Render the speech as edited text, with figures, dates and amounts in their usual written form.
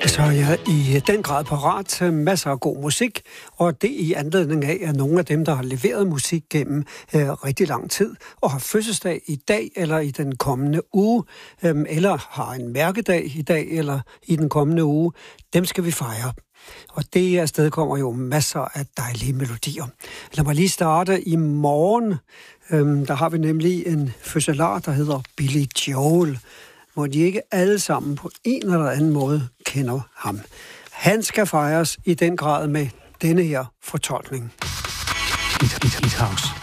Så er jeg i den grad parat til masser af god musik, og det i anledning af, at nogle af dem, der har leveret musik gennem rigtig lang tid, og har fødselsdag i dag eller i den kommende uge, eller har en mærkedag i dag eller i den kommende uge, dem skal vi fejre. Og det afsted kommer jo masser af dejlige melodier. Lad mig lige starte i morgen. Der har vi nemlig en fødselar, der hedder Billy Joel, hvor de ikke alle sammen på en eller anden måde kender ham. Han skal fejres i den grad med denne her fortolkning. It House.